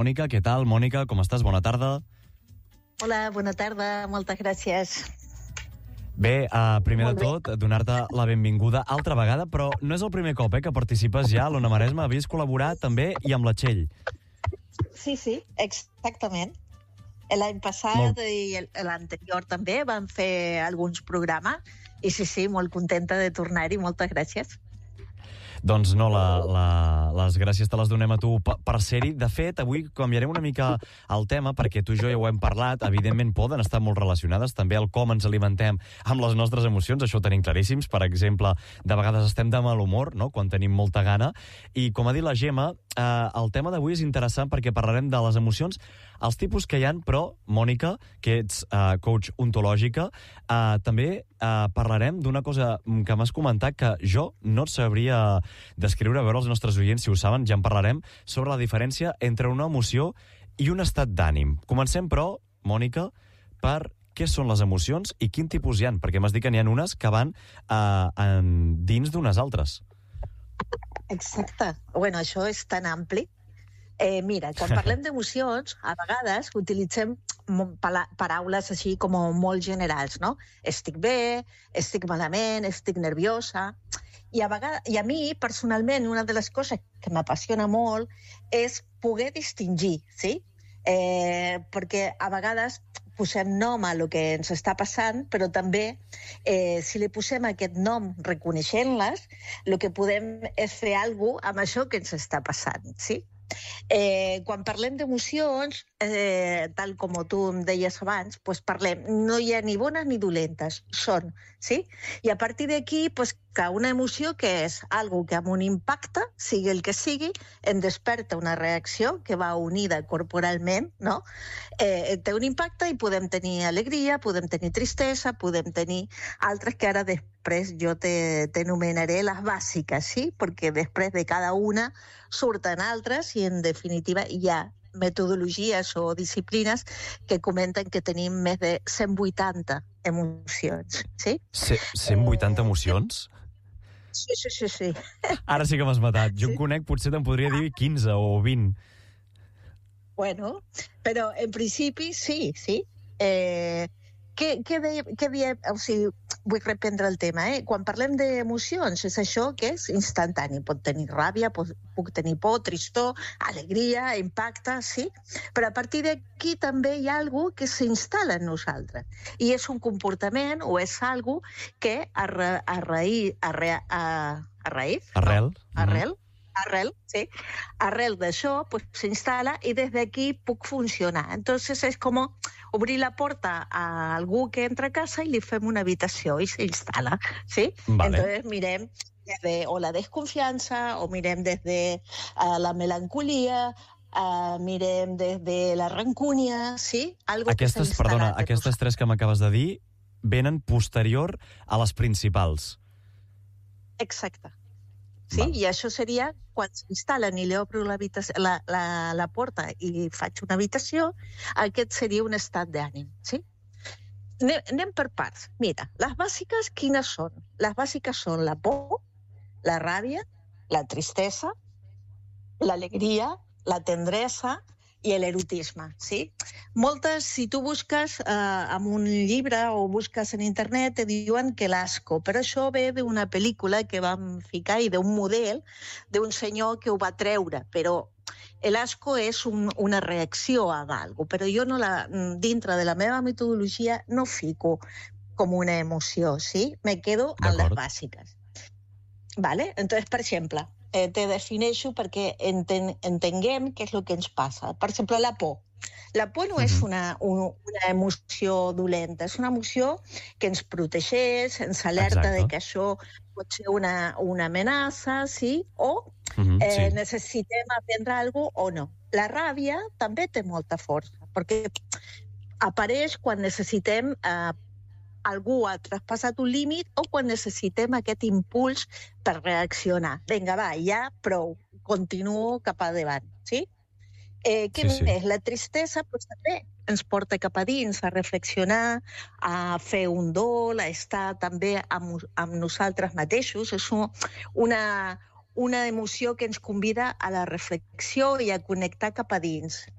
Mònica, què tal? Mònica, com estàs? Bona tarda. Hola, bona tarda, moltes gràcies. Bé, primer de tot, donar-te la benvinguda altra vegada, però no és el primer cop que participes ja a l'Ona Maresme. Havies col·laborat també i amb la Txell. Sí, exactament. L'any passat i l'anterior també vam fer alguns programes i sí, molt contenta de tornar-hi. Moltes gràcies. Doncs no, les gràcies te les donem a tu per ser-hi. De fet, avui canviarem una mica el tema, perquè tu i jo ja ho hem parlat. Evidentment poden estar molt relacionades, també el com ens alimentem amb les nostres emocions, això ho tenim claríssims. Per exemple, de vegades estem de mal humor, no?, quan tenim molta gana. I com ha dit la Gemma, el tema d'avui és interessant perquè parlarem de les emocions, els tipus que hi ha, però, Mònica, que ets coach ontològica, també parlarem d'una cosa que m'has comentat que jo no et sabria descriure. A veure, els nostres oients, si ho saben, ja en parlarem, sobre la diferència entre una emoció i un estat d'ànim. Comencem, però, Mònica, per què són les emocions i quin tipus hi ha, perquè m'has dit que n'hi ha unes que van dins d'unes altres. Exacte. Bueno, això és tan ampli. Mira, quan parlem d'emocions, a vegades utilitzem paraules així com molt generals, no? Estic bé, estic malament, estic nerviosa. I a mi, personalment, una de les coses que m'apassiona molt és poder distingir, sí? Perquè a vegades posem nom a el que ens està passant, però també, si li posem aquest nom reconeixent-les, el que podem és fer alguna cosa amb això que ens està passant, sí? Quan parlem d'emocions, tal com tu em deies abans, parlem, no hi ha ni bones ni dolentes, són, sí? I a partir d'aquí, que una emoció que és algo que amb un impacte, sigui el que sigui, em desperta una reacció que va unida corporalment, no? Té un impacte i podem tenir alegria, podem tenir tristesa, podem tenir altres que ara després jo t'enumeraré les bàsiques, sí? Perquè després de cada una surten altres i, en definitiva, hi ha metodologies o disciplines que comenten que tenim més de 180 emocions, sí? 180 emocions? Sí. Ara sí que m'has matat. Jo en conec, potser te'n podria dir 15 o 20. Bueno, però en principi sí. Què diem? O sigui, vull reprendre el tema, Quan parlem d'emocions, és això que és instantani. Pot tenir ràbia, puc tenir por, tristor, alegria, impacte, sí? Però a partir d'aquí també hi ha alguna que s'instal·la en nosaltres. I és un comportament o és alguna que arrel d'això s'instal·la i des d'aquí puc funcionar. Entonces és com obrir la porta a algú que entra a casa i li fem una habitació i s'instal·la, sí? Vale. Entonces mirem desde la desconfiança o mirem des de la melancolia, mirem des de la rancúnia, sí? Aquestes tres que m'acabes de dir venen posterior a les principals. Exacte. Sí, i això seria quan s'instal·len i li obro la porta i faig una habitació, aquest seria un estat d'ànim, sí? Anem per parts. Mira, les bàsiques quines són? Les bàsiques són la por, la ràbia, la tristesa, l'alegria, la tendresa i l'erotisme, sí? Moltes, si tu busques en un llibre o busques en internet, te diuen que l'asco, però això ve d'una pel·lícula que vam ficar i d'un model d'un senyor que ho va treure, però l'asco és una reacció a alguna cosa, però jo dintre de la meva metodologia no fico com una emoció, sí? Me quedo en les bàsiques. Vale? Entonces, per exemple, te defineixo perquè entenguem què és el que ens passa. Per exemple, la por. La por no és una emoció dolenta, és una emoció que ens protegeix, ens alerta de que això pot ser una amenaça, sí? O necessitem aprendre alguna cosa o no. La ràbia també té molta força, perquè apareix quan necessitem algú ha traspassat un límit o quan necessitem aquest impuls per reaccionar. Vinga, va, ja prou, continuo cap endavant, sí? Què més? La tristesa també ens porta cap a dins, a reflexionar, a fer un dol, a estar també amb nosaltres mateixos. És una emoció que ens convida a la reflexió i a connectar cap a dins.